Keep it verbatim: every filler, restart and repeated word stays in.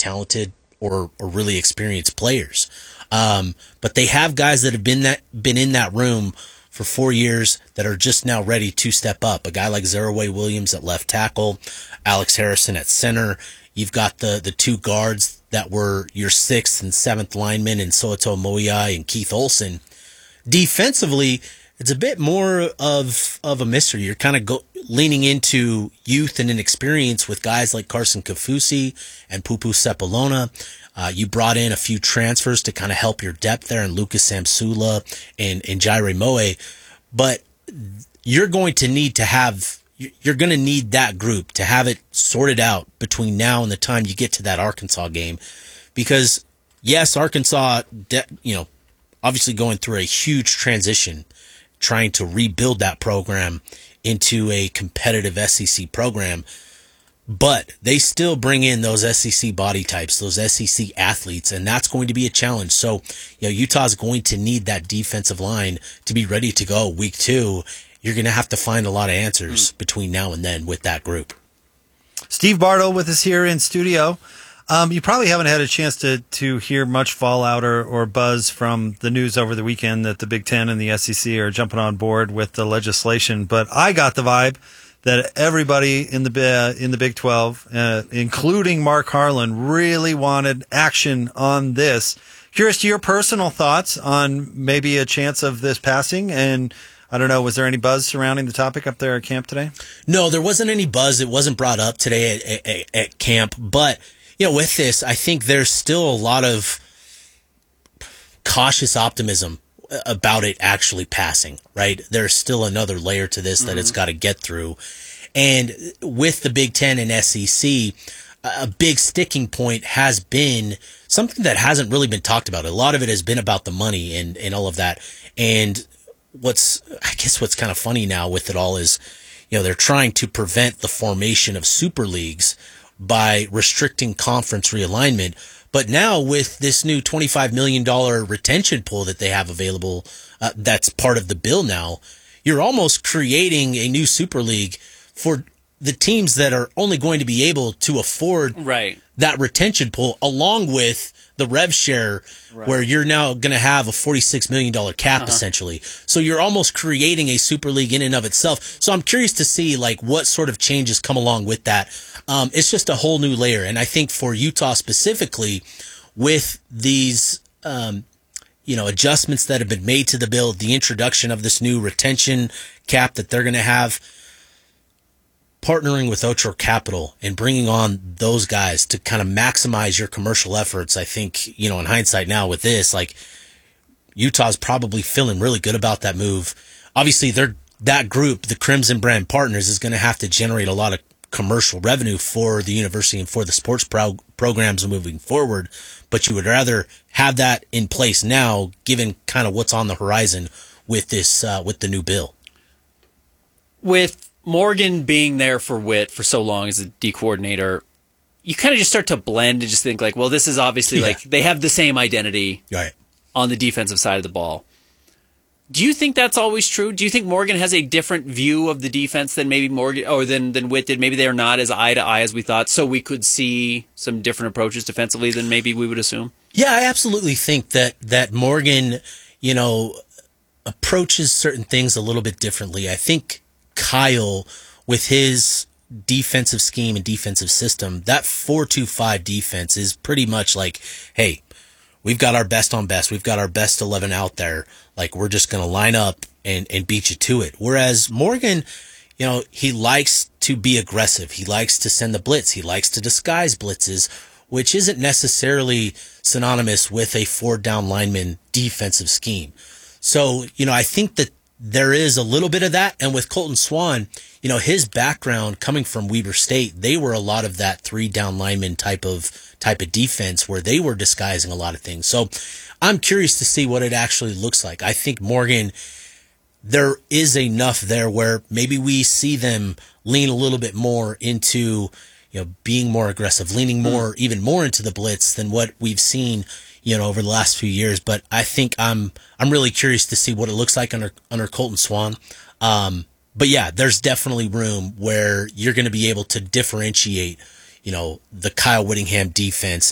talented or, or really experienced players. Um, but they have guys that have been that been in that room for four years that are just now ready to step up. A guy like Zeraway Williams at left tackle, Alex Harrison at center. You've got the, the two guards that were your sixth and seventh linemen in Soto Moyai and Keith Olson. Defensively, it's a bit more of of a mystery. You're kind of go, leaning into youth and inexperience with guys like Carson Kafusi and Pupu Sepulona. Uh, you brought in a few transfers to kind of help your depth there, and Lucas Samsula and, and Jaire Moe. But you're going to need to have, you're going to need that group to have it sorted out between now and the time you get to that Arkansas game. Because, yes, Arkansas, you know, obviously going through a huge transition, trying to rebuild that program into a competitive S E C program. But they still bring in those S E C body types, those S E C athletes, and that's going to be a challenge. So, you know, Utah's going to need that defensive line to be ready to go week two. You're going to have to find a lot of answers mm. between now and then with that group. Steve Bartle with us here in studio. Um, you probably haven't had a chance to to hear much fallout or, or buzz from the news over the weekend that the Big Ten and the S E C are jumping on board with the legislation, but I got the vibe that everybody in the in the Big twelve, uh, including Mark Harlan, really wanted action on this. Curious to your personal thoughts on maybe a chance of this passing, and I don't know, was there any buzz surrounding the topic up there at camp today? No, there wasn't any buzz. It wasn't brought up today at, at, at camp, but you know, with this, I think there's still a lot of cautious optimism about it actually passing, right? There's still another layer to this that mm-hmm. it's got to get through. And with the Big Ten and S E C, a big sticking point has been something that hasn't really been talked about. A lot of it has been about the money and, and all of that. And what's, I guess what's kind of funny now with it all is, you know, they're trying to prevent the formation of super leagues by restricting conference realignment. But now with this new twenty-five million dollars retention pool that they have available, uh, that's part of the bill now, you're almost creating a new super league for the teams that are only going to be able to afford right. that retention pool, along with the rev share, right. where you're now going to have a forty-six million dollars cap, uh-huh. essentially. So you're almost creating a super league in and of itself. So I'm curious to see like what sort of changes come along with that. Um, it's just a whole new layer. And I think for Utah specifically, with these, um, you know, adjustments that have been made to the bill, the introduction of this new retention cap that they're going to have, partnering with Ocho Capital and bringing on those guys to kind of maximize your commercial efforts. I think, you know, in hindsight now with this, like Utah's probably feeling really good about that move. Obviously, they're, that group, the Crimson Brand Partners, is going to have to generate a lot of commercial revenue for the university and for the sports pro- programs moving forward. But you would rather have that in place now, given kind of what's on the horizon with this, uh, with the new bill. With Morgan being there for Witt for so long as a D coordinator, you kind of just start to blend and just think like, well, this is obviously yeah. like they have the same identity right. on the defensive side of the ball. Do you think that's always true? Do you think Morgan has a different view of the defense than maybe Morgan or than than Witt did? Maybe they're not as eye to eye as we thought, so we could see some different approaches defensively than maybe we would assume. Yeah, I absolutely think that that Morgan, you know, approaches certain things a little bit differently. I think Kyle, with his defensive scheme and defensive system, that four two five defense is pretty much like, hey, we've got our best on best. We've got our best eleven out there. Like, we're just going to line up and, and beat you to it. Whereas Morgan, you know, he likes to be aggressive. He likes to send the blitz. He likes to disguise blitzes, which isn't necessarily synonymous with a four down lineman defensive scheme. So, you know, I think that there is a little bit of that. And with Colton Swan, you know, his background coming from Weber State, they were a lot of that three down lineman type of type of defense where they were disguising a lot of things. So I'm curious to see what it actually looks like. I think Morgan, there is enough there where maybe we see them lean a little bit more into, you know, being more aggressive, leaning more, mm. even more into the blitz than what we've seen, you know, over the last few years. But I think I'm, I'm really curious to see what it looks like under, under Colton Swan. Um, but yeah, there's definitely room where you're going to be able to differentiate, you know, the Kyle Whittingham defense